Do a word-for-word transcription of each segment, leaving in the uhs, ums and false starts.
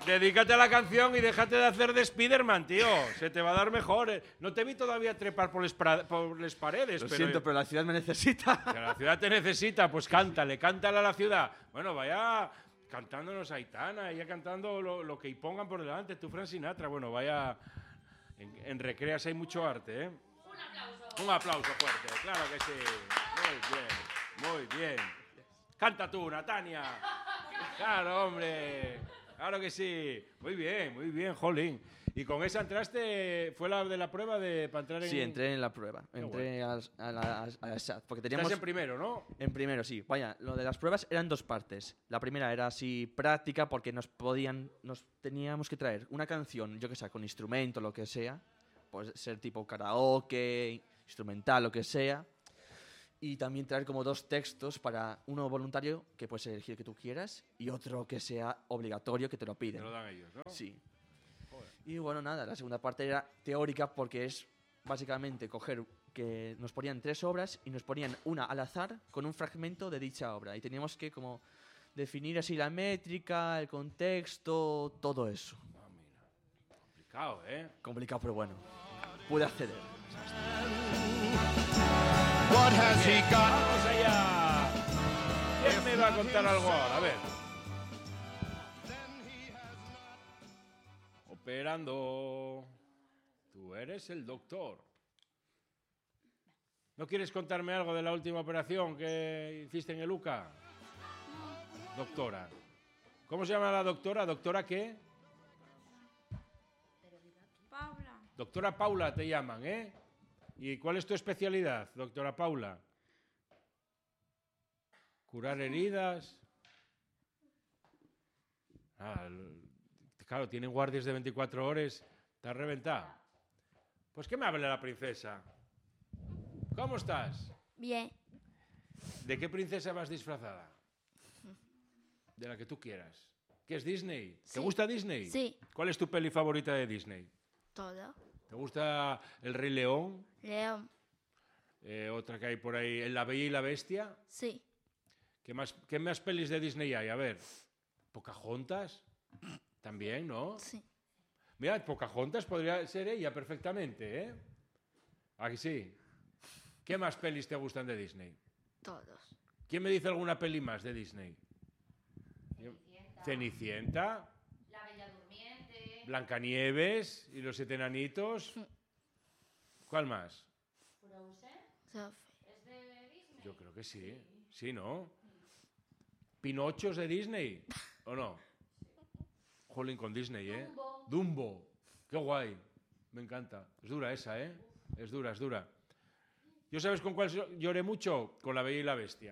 Dedícate a la canción y déjate de hacer de Spiderman, tío. Se te va a dar mejor. No te vi todavía trepar por las paredes. Lo pero siento, pero la ciudad me necesita. Que la ciudad te necesita, pues cántale, cántale a la ciudad. Bueno, vaya cantándonos Aitana, ella cantando lo, lo que pongan por delante. Tú, Frank Sinatra, bueno, vaya... En, en Recreas hay mucho arte, ¿eh? Un aplauso. Un aplauso fuerte, claro que sí. Muy bien, muy bien. Canta tú, Natania. Claro, hombre. Claro que sí. Muy bien, muy bien, jolín. Y con esa entraste, fue la de la prueba de para entrar en... Sí, entré en la prueba. Qué Entré a, a la, a la S A T. Porque teníamos... Estás en primero, ¿no? En primero, sí. Vaya, lo de las pruebas eran dos partes. La primera era así práctica porque nos podían, nos teníamos que traer una canción, yo que sé, con instrumento, lo que sea. Puede ser tipo karaoke, instrumental, lo que sea. Y también traer como dos textos para uno voluntario, que puedes elegir el que tú quieras, y otro que sea obligatorio, que te lo Te piden. lo dan ellos, ¿no? Sí. Joder. Y bueno, nada, la segunda parte era teórica porque es básicamente coger que nos ponían tres obras y nos ponían una al azar con un fragmento de dicha obra. Y teníamos que como definir así la métrica, el contexto, todo eso. Ah, mira. Complicado, ¿eh? Complicado, pero bueno. Pude acceder. What has he got? ¡Vamos allá! ¿Quién me va a contar algo ahora? A ver. Operando. Tú eres el doctor. ¿No quieres contarme algo de la última operación que hiciste en el U C A? Doctora. ¿Cómo se llama la doctora? ¿Doctora qué? Paula. Doctora Paula te llaman, ¿eh? ¿Y cuál es tu especialidad, doctora Paula? Curar heridas. Ah, el- claro, tienen guardias de veinticuatro horas. Te has reventado. Pues que me hable la princesa. ¿Cómo estás? Bien. ¿De qué princesa vas disfrazada? De la que tú quieras. ¿Qué es Disney? ¿Te Sí. gusta Disney? Sí. ¿Cuál es tu peli favorita de Disney? Todo. ¿Te gusta El Rey León? León. Eh, otra que hay por ahí, La Bella y la Bestia. Sí. ¿Qué más, ¿Qué más pelis de Disney hay? A ver, ¿Pocahontas? También, ¿no? Sí. Mira, Pocahontas podría ser ella perfectamente, ¿eh? ¿A que sí? ¿Qué más pelis te gustan de Disney? Todos. ¿Quién me dice alguna peli más de Disney? Cenicienta. Cenicienta. La Bella Durmiente. Blancanieves y los siete enanitos. ¿Cuál más? Sophie. Yo creo que sí. Sí, ¿no? ¿Pinochos de Disney? ¿O no? Jolín con Disney, ¿eh? Dumbo. Dumbo. Qué guay. Me encanta. Es dura esa, ¿eh? Es dura, es dura. ¿Yo sabes con cuál lloré mucho? Con La Bella y la Bestia.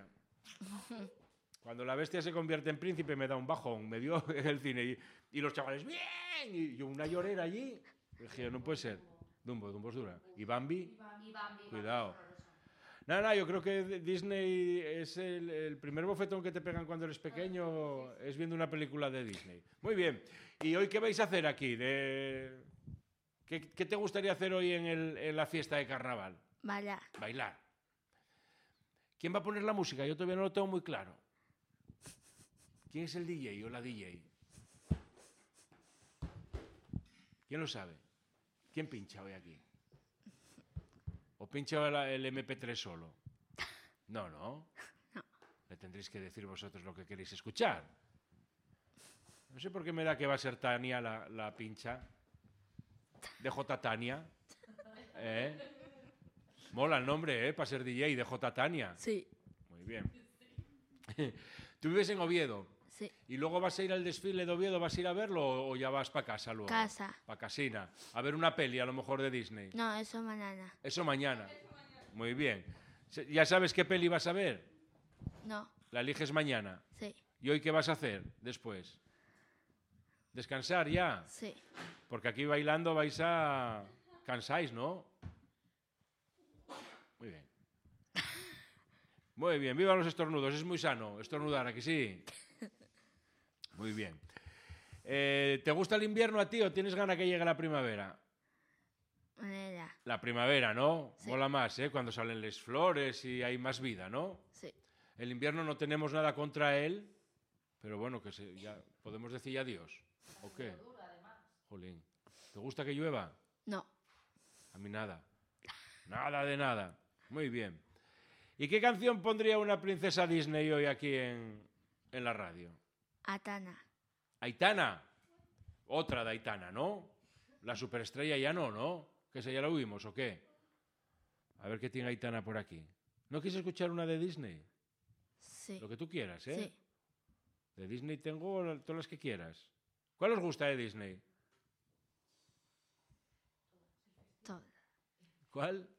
Cuando la bestia se convierte en príncipe me da un bajón. Me dio en el cine. Y, y los chavales, ¡bien! Y yo una llorera allí. Dije, no puede ser. Dumbo, Dumbo es dura. ¿Y Bambi? Cuidado. Nada, nada, yo creo que Disney es el, el primer bofetón que te pegan cuando eres pequeño, es viendo una película de Disney. Muy bien. ¿Y hoy qué vais a hacer aquí? De... ¿Qué, qué te gustaría hacer hoy en, el, en la fiesta de carnaval? Bailar. Bailar. ¿Quién va a poner la música? Yo todavía no lo tengo muy claro. ¿Quién es el D J o la D J? ¿Quién lo sabe? ¿Quién pincha hoy aquí? ¿O pincha el, el eme pe tres solo? No, no. No. Le tendréis que decir vosotros lo que queréis escuchar. No sé por qué me da que va a ser Tania la, la pincha. D J Tania. ¿Eh? Mola el nombre, ¿eh? Para ser D J, D J Tania. Sí. Muy bien. ¿Tú vives en Oviedo? Sí. ¿Y luego vas a ir al desfile de Oviedo? ¿Vas a ir a verlo o ya vas para casa luego? Casa. Para casina. A ver una peli, a lo mejor de Disney. No, eso mañana. Eso mañana. Muy bien. ¿Ya sabes qué peli vas a ver? No. La eliges mañana. Sí. ¿Y hoy qué vas a hacer después? ¿Descansar ya? Sí. Porque aquí bailando vais a... Cansáis, ¿no? Muy bien. Muy bien. Viva los estornudos. Es muy sano estornudar, ¿a que sí? Muy bien. Eh, ¿Te gusta el invierno a ti o tienes ganas que llegue la primavera? Manera. La primavera, ¿no? Sí. Mola más, ¿eh? Cuando salen las flores y hay más vida, ¿no? Sí. El invierno no tenemos nada contra él, pero bueno, que se, ya podemos decir adiós. ¿O qué? Jolín. ¿Te gusta que llueva? No. A mí nada. Nada de nada. Muy bien. ¿Y qué canción pondría una princesa Disney hoy aquí en, en la radio? Atana. Aitana. Otra de Aitana, ¿no? La superestrella ya no, ¿no? ¿Que esa ya la oímos o qué? A ver qué tiene Aitana por aquí. ¿No quieres escuchar una de Disney? Sí. Lo que tú quieras, ¿eh? Sí. De Disney tengo todas las que quieras. ¿Cuál os gusta de Disney? Todo. ¿Cuál?